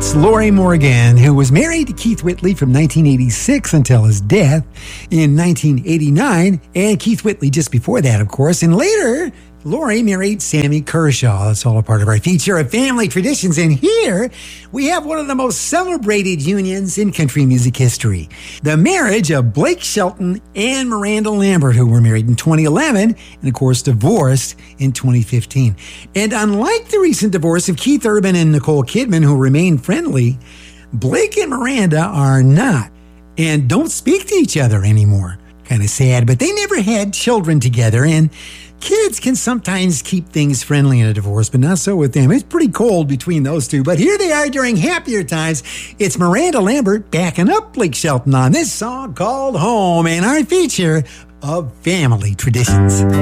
It's Lorrie Morgan, who was married to Keith Whitley from 1986 until his death in 1989, and Keith Whitley just before that, of course. And later, Lorrie married Sammy Kershaw. That's all a part of our feature of family traditions. And here we have one of the most celebrated unions in country music history. The marriage of Blake Shelton and Miranda Lambert, who were married in 2011 and, of course, divorced in 2015. And unlike the recent divorce of Keith Urban and Nicole Kidman, who remain friendly, Blake and Miranda are not and don't speak to each other anymore. Kind of sad, but they never had children together, and kids can sometimes keep things friendly in a divorce, but not so with them. It's pretty cold between those two, but here they are during happier times. It's Miranda Lambert backing up Blake Shelton on this song called Home, and our feature of family traditions.